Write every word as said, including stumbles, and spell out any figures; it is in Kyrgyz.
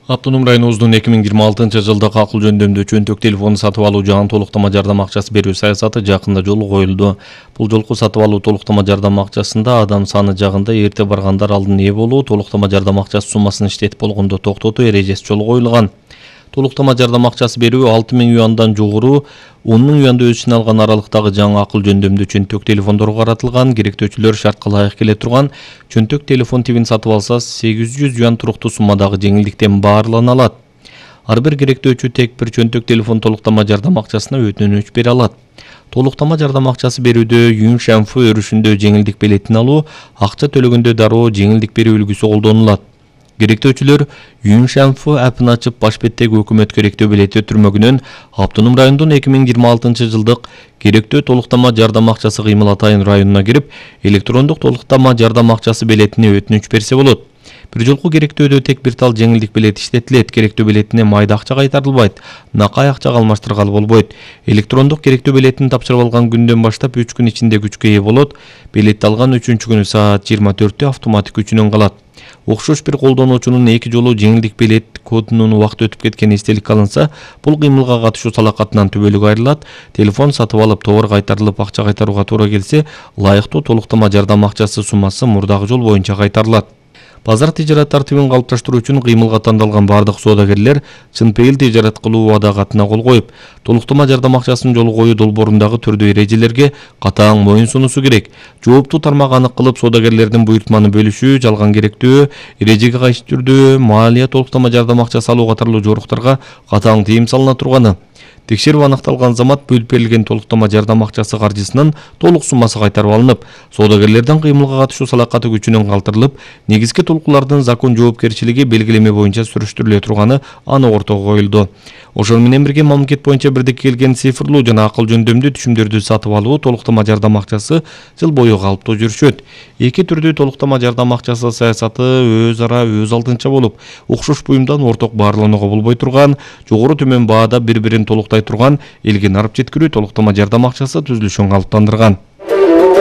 Автоном районубуздун эки миң жыйырма алтынчы жылдык акыл жөндөмдүү чөнтөк телефону сатып алуу жана толуктама жардам акчасы берүү саясаты жакында жолго коюлду. Бул жолку сатып алуу толуктама жардам акчасында адам саны жагында эрте баргандар алдын ээ болуу, толуктама жардам акчасы суммасын иштетип болгондо токтотуу эрежеси жолго коюлган. Толуктама жардам акчасы берүү алты миң юандан жогору он миң юанды өз ичине алган аралыктагы жаңы акыл жөндөмдүү чөнтөк телефондорго каратылган. Керектөөчүлөр шартка ылайык келе турган чөнтөк телефон тибин сатып алса сегиз жүз юан туруктуу суммадагы жеңилдиктен баарлана алат. Ар бир керектөөчү тек бир чөнтөк телефон толуктама жардам акчасына өтүнүч бере алат. Толуктама жардам акчасы берүүдө Юн Шанфу өрүшүндө жеңилдик билетин алуу, акча төлөгөндө дароо жеңилдик берүү үлгүсү колдонулат. Керектөөчүлөр Юн Шанфу апын ачып баш беттеги өкмөт керектөө билети түрмөгүнөн Автоном райондун эки миң жыйырма алтынчы жылдык керектөө толуктама жардам акчасы Кыймыл Атайын районуна кирип, электрондук толуктама жардам акчасы билетине өтүнүч берсе болот. Бир жолку керектөөдө тек бир тал жеңилдик билет иштетилет. Керектөө билетине майда акча кайтарылбайт, накай акчага алмаштыргалы болбойт. Электрондук керектөө билетин тапшырып алган күндөн баштап үч күн ичинде күчкө ээ болот. Билет алган үчүнчү күнү саат жыйырма төрттө автоматик күчүнөн калат. Окшош бир колдонуучунун эки жолу жеңилдик билет кодунун убакыт өтүп кеткени эстеликке алынса, бул кыймылга катышуу салакатынан түбөлүк айрылат. Телефон сатып алып, товар кайтарылып, акча кайтарууга туура келсе, ылайыктуу толуктама жардам акчасы суммасы мурдагы жол боюнча кайтарылат. Базар тижарат тартибин калыпташтыруу үчүн кыймылга тандалган бардык соодагерлер чын пейил тижарат кылуу убада катына кол коюп, толуктама жардам акчасын жолго коюу долбоорундагы түрдүү эрежелерге катаң моюн сунуусу керек. Жооптуу тармак анык кылып соодагерлердин буйртманы бөлүшүү, жалган керектөө, эрежеге кайшы түрдүү малия толуктама жардам акчасы алуу катарлуу жоруктарга катаң тыйым салына турганы. Текшерип аныкталган замат бөлүп берилген толуктама жардам акчасы каржысынын толук суммасы кайтарып алынып, соодагерлердин кыймылга катышуу салакаты күчүнөн калтырылып, негизги толкулардын закон жоопкерчилиги белгилеме боюнча сүрүштүрүлө турганы анық ортого коюлду. Ошол менен бирге мамлекет боюнча бирдикке келген цифрлуу жана акыл жөндөмдүү түшүмдөрдү сатып алуу толуктама жардам акчасы жыл бою калыптуу жүрүшөт. Эки түрдүү толуктама жардам акчасы саясаты өз ара өз алдынча болуп, окшош буюмдан орток баарланууга болбой турган, жогору төмөн баада бири-бирин толуктай турган элге нарып жеткирүү толуктама жардам акчасы түзүлүшүн калыптандырган.